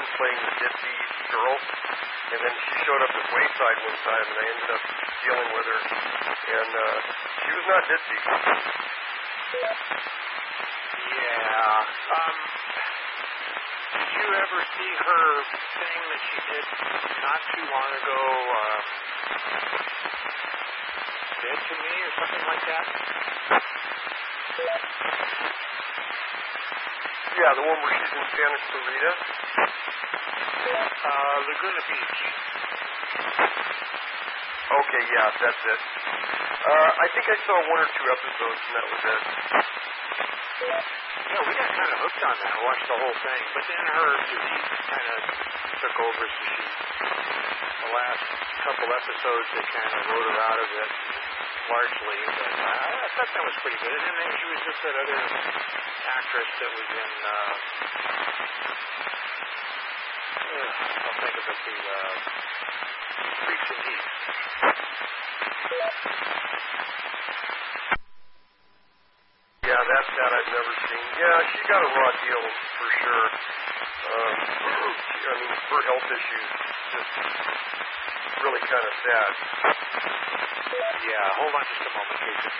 playing the ditzy girl, and then she showed up at Wayside one time, and I ended up dealing with her, and she was not ditzy. Yeah. Did you ever see her thing that she did not too long ago? Dead to Me or something like that? Yeah, the one where she's in Santa Clarita. Laguna Beach. Okay, yeah, that's it. I think I saw one or two episodes, and that was it. Yeah, we got kind of hooked on that. I watched the whole thing, but then her disease kind of took over, so the last couple episodes, they kind of wrote her out of it largely, but I thought that was pretty good. And then she was just that other actress that was in, I'll think of it, the Freaks and Geeks. Yeah, that I've never seen. Yeah, she got a raw deal for sure. I mean, her health issues just really kind of sad. Yeah, hold on just a moment, Casey.